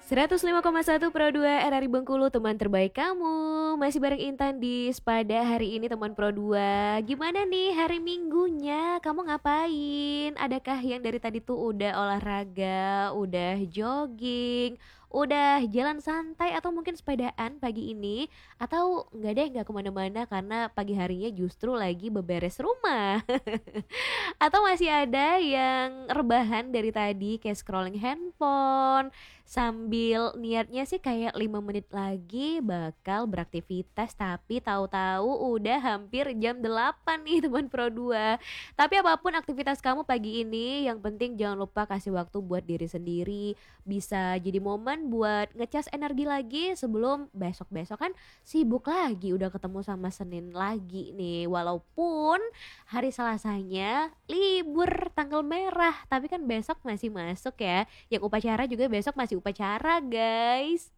105,1 Pro 2 RRI Bengkulu, teman terbaik kamu. Masih bareng Intan di Spada hari ini teman Pro 2. Gimana nih hari Minggunya? Kamu ngapain? Adakah yang dari tadi tuh udah olahraga, udah jogging, udah jalan santai atau mungkin sepedaan pagi ini? Atau enggak deh, enggak kemana-mana karena pagi harinya justru lagi beberes rumah. Atau masih ada yang rebahan dari tadi kayak scrolling handphone sambil niatnya sih kayak 5 menit lagi bakal beraktivitas tapi tahu-tahu udah hampir jam 8 nih teman Pro 2. Tapi apapun aktivitas kamu pagi ini yang penting jangan lupa kasih waktu buat diri sendiri. Bisa jadi momen buat ngecas energi lagi sebelum besok-besok kan sibuk lagi udah ketemu sama Senin lagi nih. Walaupun hari Selasanya libur tanggal merah, tapi kan besok masih masuk ya. Yang upacara juga besok masih upacara, guys.